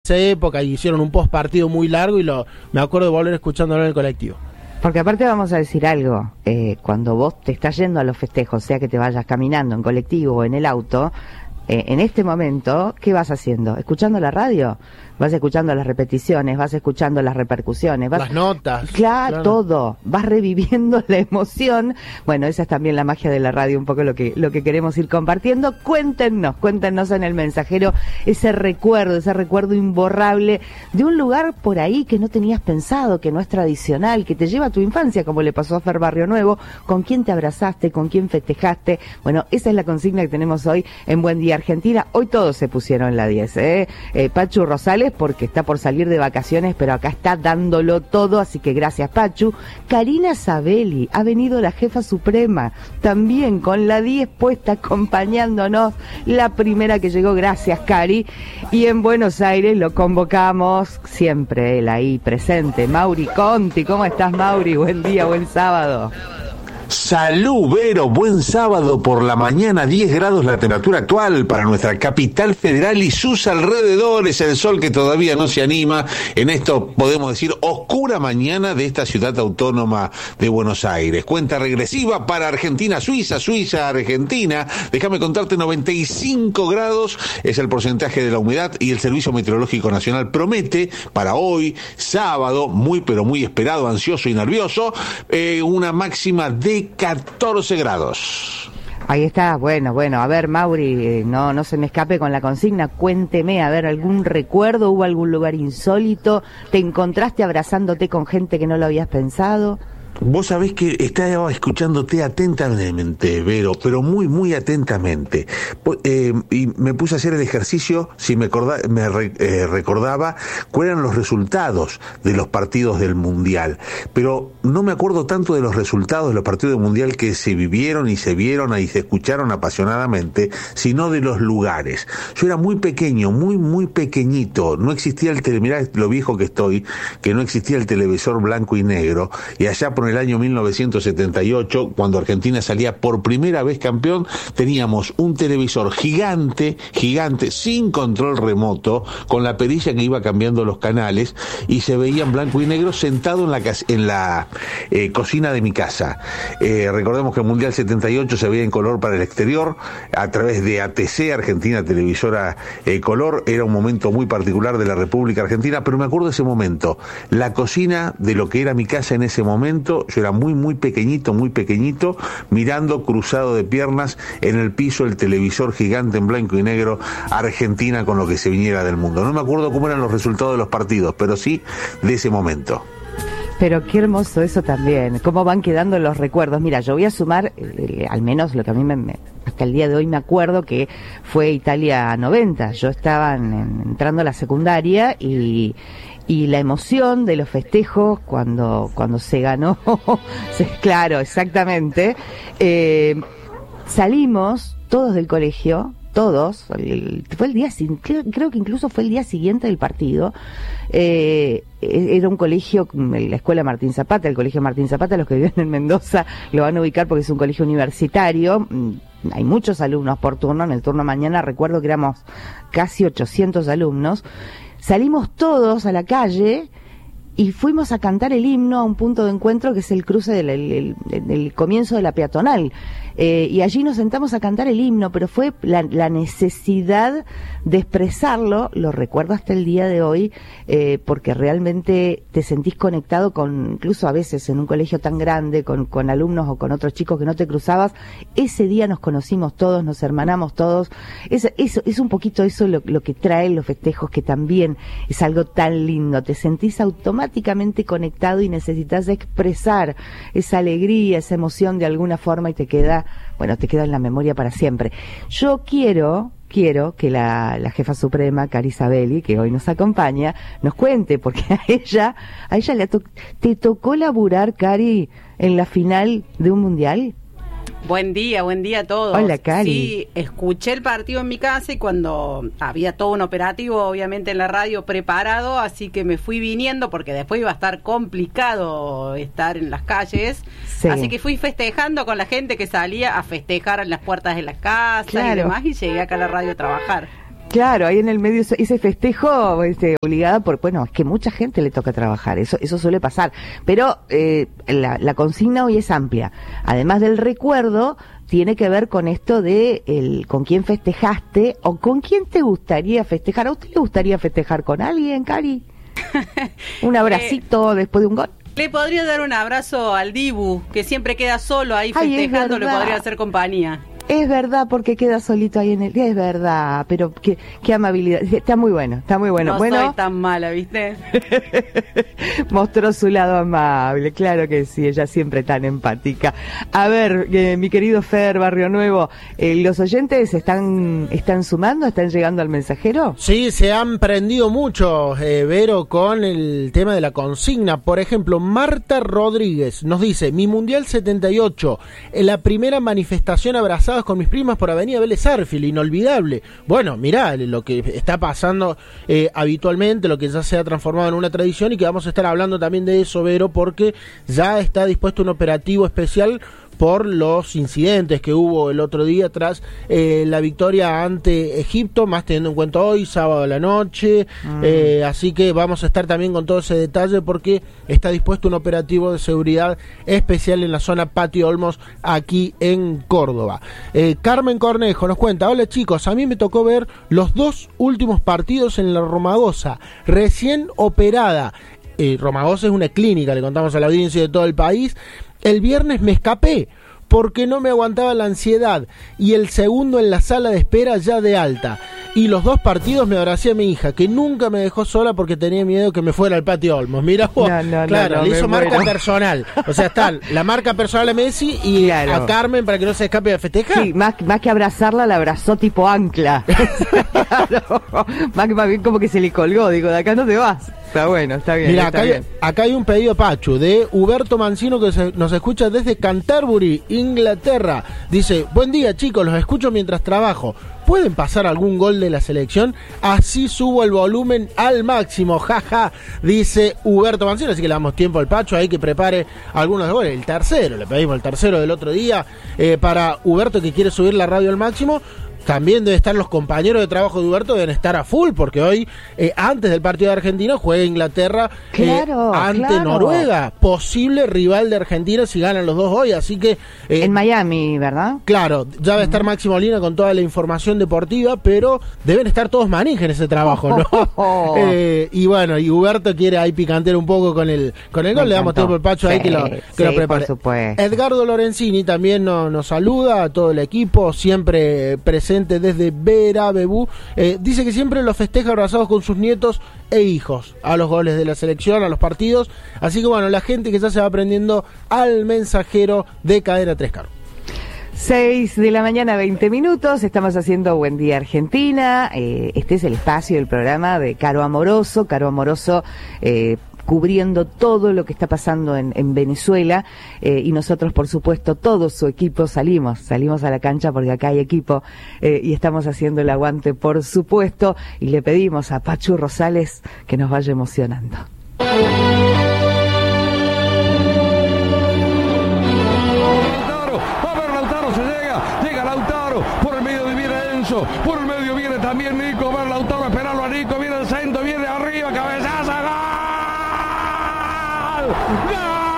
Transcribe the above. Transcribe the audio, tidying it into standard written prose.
esa época y hicieron un post partido muy largo y me acuerdo de volver escuchándolo en el colectivo. Porque aparte vamos a decir algo, cuando vos te estás yendo a los festejos, sea que te vayas caminando en colectivo o en el auto, en este momento, ¿qué vas haciendo? ¿Escuchando la radio? Vas escuchando las repeticiones, vas escuchando las repercusiones, las notas. Claro, todo. Vas reviviendo la emoción. Bueno, esa es también la magia de la radio, un poco lo que queremos ir compartiendo. Cuéntenos en el mensajero ese recuerdo imborrable de un lugar por ahí que no tenías pensado, que no es tradicional, que te lleva a tu infancia, como le pasó a Fer Barrio Nuevo, con quién te abrazaste, con quién festejaste. Bueno, esa es la consigna que tenemos hoy en Buen Día Argentina. Hoy todos se pusieron la 10, Pachu Rosales, porque está por salir de vacaciones, pero acá está dándolo todo, así que gracias, Pachu. Karina Sabelli, ha venido la jefa suprema, también con la 10 puesta, acompañándonos, la primera que llegó, gracias, Cari. Y en Buenos Aires lo convocamos, siempre él ahí presente, Mauri Conti. ¿Cómo estás, Mauri? Buen día, buen sábado. Salud, Vero, buen sábado por la mañana, 10 grados la temperatura actual para nuestra capital federal y sus alrededores, el sol que todavía no se anima en esto, podemos decir, oscura mañana de esta ciudad autónoma de Buenos Aires. Cuenta regresiva para Argentina, Suiza, Argentina, déjame contarte, 95 grados es el porcentaje de la humedad y el Servicio Meteorológico Nacional promete para hoy, sábado, muy pero muy esperado, ansioso y nervioso, una máxima de 14 grados. Ahí está, bueno, a ver, Mauri, no se me escape con la consigna, cuénteme, a ver, ¿algún recuerdo? ¿Hubo algún lugar insólito? ¿Te encontraste abrazándote con gente que no lo habías pensado? Vos sabés que estaba escuchándote atentamente, Vero, pero muy, muy atentamente. Y me puse a hacer el ejercicio, si recordaba cuáles eran los resultados de los partidos del Mundial. Pero no me acuerdo tanto de los resultados de los partidos del Mundial que se vivieron y se vieron y se escucharon apasionadamente, sino de los lugares. Yo era muy pequeño, muy, muy pequeñito. No existía mirá lo viejo que estoy, que no existía el televisor blanco y negro. Y allá por el año 1978, cuando Argentina salía por primera vez campeón, teníamos un televisor gigante, sin control remoto, con la perilla que iba cambiando los canales, y se veía en blanco y negro sentado en la cocina de mi casa. Recordemos que el Mundial 78 se veía en color para el exterior, a través de ATC, Argentina Televisora Color. Era un momento muy particular de la República Argentina, pero me acuerdo de ese momento, la cocina de lo que era mi casa en ese momento. Yo era muy, muy pequeñito, mirando cruzado de piernas en el piso el televisor gigante en blanco y negro, Argentina con lo que se viniera del mundo. No me acuerdo cómo eran los resultados de los partidos, pero sí de ese momento. Pero qué hermoso eso también, cómo van quedando los recuerdos. Mira, yo voy a sumar, al menos lo que a mí hasta el día de hoy me acuerdo, que fue Italia 90. Yo estaba entrando a la secundaria y la emoción de los festejos cuando se ganó, claro, exactamente, salimos todos del colegio, fue el día, creo que incluso fue el día siguiente del partido. Era un colegio, la escuela Martín Zapata, el colegio Martín Zapata, los que viven en Mendoza lo van a ubicar porque es un colegio universitario. Hay muchos alumnos por turno, en el turno mañana recuerdo que éramos casi 800 alumnos. Salimos todos a la calle y fuimos a cantar el himno a un punto de encuentro que es el cruce del comienzo de la peatonal. Y allí nos sentamos a cantar el himno, pero fue la necesidad de expresarlo, lo recuerdo hasta el día de hoy, porque realmente te sentís conectado con, incluso a veces en un colegio tan grande, con alumnos o con otros chicos que no te cruzabas. Ese día nos conocimos todos, nos hermanamos todos. Es un poquito eso lo que traen los festejos, que también es algo tan lindo. Te sentís automáticamente conectado y necesitas expresar esa alegría, esa emoción de alguna forma y te queda en la memoria para siempre. Yo quiero que la jefa suprema, Cari Sabelli, que hoy nos acompaña, nos cuente, porque a ella te tocó laburar, Cari, en la final de un mundial. Buen día a todos. Hola, Cari. Sí, escuché el partido en mi casa y cuando había todo un operativo, obviamente en la radio preparado, así que me fui viniendo porque después iba a estar complicado estar en las calles. Sí. Así que fui festejando con la gente que salía a festejar en las puertas de las casas, claro, y demás, y llegué acá a la radio a trabajar. Claro, ahí en el medio ese festejo obligada por, bueno, es que mucha gente le toca trabajar, eso suele pasar, pero la consigna hoy es amplia, además del recuerdo, tiene que ver con esto de con quién festejaste o con quién te gustaría festejar. ¿A usted le gustaría festejar con alguien, Cari? ¿Un abracito después de un gol? Le podría dar un abrazo al Dibu, que siempre queda solo ahí festejando, le podría hacer compañía. Es verdad, porque queda solito ahí en el... Es verdad, pero qué amabilidad. Está muy bueno, está muy bueno. No soy tan mala, ¿viste? Mostró su lado amable, claro que sí, ella siempre tan empática. A ver, mi querido Fer Barrio Nuevo, ¿los oyentes están sumando, están llegando al mensajero? Sí, se han prendido mucho, Vero, con el tema de la consigna. Por ejemplo, Marta Rodríguez nos dice, mi Mundial 78, en la primera manifestación abrazada con mis primas por Avenida Vélez Sarsfield, inolvidable. Bueno, mirá lo que está pasando habitualmente, lo que ya se ha transformado en una tradición y que vamos a estar hablando también de eso, Vero, porque ya está dispuesto un operativo especial por los incidentes que hubo el otro día tras la victoria ante Egipto, más teniendo en cuenta hoy, sábado a la noche, así que vamos a estar también con todo ese detalle porque está dispuesto un operativo de seguridad especial en la zona Patio Olmos, aquí en Córdoba. Carmen Cornejo nos cuenta, hola chicos, a mí me tocó ver los 2 últimos partidos en la Romagosa, recién operada. Romagosa es una clínica, le contamos a la audiencia de todo el país. El viernes me escapé porque no me aguantaba la ansiedad y el segundo en la sala de espera ya de alta. Y los 2 partidos me abracé a mi hija, que nunca me dejó sola porque tenía miedo que me fuera al Patio Olmos. Mira vos, claro, le hizo marca personal. O sea, está la marca personal a Messi y a Carmen para que no se escape de festejar. Sí, más que abrazarla, la abrazó tipo ancla. Claro, más bien como que se le colgó, digo, de acá no te vas. Está bueno, está bien. Mira, acá hay un pedido, Pachu, de Huberto Mancino que nos escucha desde Canterbury, Inglaterra. Dice, buen día chicos, los escucho mientras trabajo. ¿Pueden pasar algún gol de la selección? Así subo el volumen al máximo, jaja, dice Huberto Mancino. Así que le damos tiempo al Pacho ahí que prepare algunos goles. El tercero, le pedimos el tercero del otro día para Huberto que quiere subir la radio al máximo. También deben estar los compañeros de trabajo de Huberto, deben estar a full, porque hoy, antes del partido de Argentina, juega Inglaterra ante Noruega, posible rival de Argentina si ganan los dos hoy, así que... en Miami, ¿verdad? Claro, ya va a estar Máximo Molina con toda la información deportiva, pero deben estar todos manija en ese trabajo, ¿no? Y bueno, y Huberto quiere ahí picantear un poco con el gol, le damos tiempo al Pacho ahí que lo prepare. Por supuesto. Edgardo Lorenzini también nos saluda, a todo el equipo, siempre presente desde Vera Bebú, dice que siempre los festeja abrazados con sus nietos e hijos a los goles de la selección, a los partidos, así que bueno, la gente que ya se va aprendiendo al mensajero de Cadena 3 Caro. 6 de la mañana, 20 minutos, estamos haciendo Buen Día Argentina, este es el espacio del programa de Caro Amoroso, cubriendo todo lo que está pasando en Venezuela, y nosotros, por supuesto, todo su equipo salimos a la cancha porque acá hay equipo, y estamos haciendo el aguante, por supuesto, y le pedimos a Pachu Rosales que nos vaya emocionando. Lautaro se llega Lautaro, por el medio viene Enzo, por el medio viene también Nico, va Lautaro, esperarlo a Nico, viene el centro, viene arriba, cabezazo, ¡gol! ¡Gol!